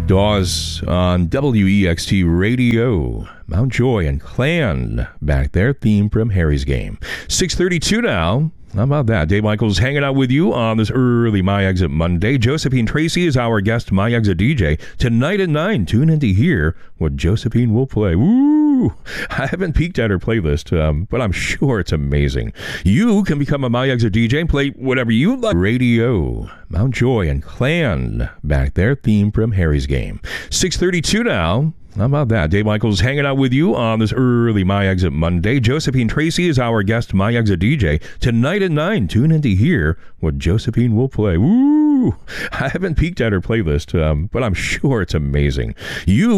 Dawes on WEXT Radio. Mountjoy and Clan back there. Theme from Harry's Game. 6:32 now. How about that? Dave Michaels hanging out with you on this early My Exit Monday. Josephine Tracy is our guest My Exit DJ. Tonight at 9, tune in to hear what Josephine will play. Woo! I haven't peeked at her playlist, but I'm sure it's amazing. You can become a My Exit DJ and play whatever you like. Radio. Mountjoy and Clan back there. Theme from Harry's Game. 6:32 now. How about that? Dave Michaels hanging out with you on this early My Exit Monday. Josephine Tracy is our guest My Exit DJ. Tonight at 9, tune in to hear what Josephine will play. Woo! I haven't peeked at her playlist, but I'm sure it's amazing. You